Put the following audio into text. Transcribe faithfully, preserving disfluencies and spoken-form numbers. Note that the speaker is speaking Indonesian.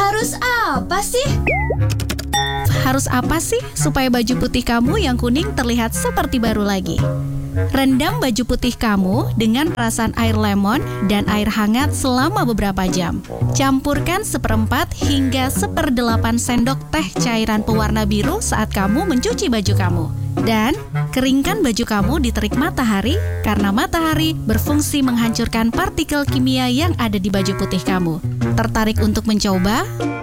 Harus apa sih? Harus apa sih supaya baju putih kamu yang kuning terlihat seperti baru lagi? Rendam baju putih kamu dengan perasan air lemon dan air hangat selama beberapa jam. Campurkan seperempat hingga seperdelapan sendok teh cairan pewarna biru saat kamu mencuci baju kamu. Dan keringkan baju kamu di terik matahari karena matahari berfungsi menghancurkan partikel kimia yang ada di baju putih kamu. Tertarik untuk mencoba?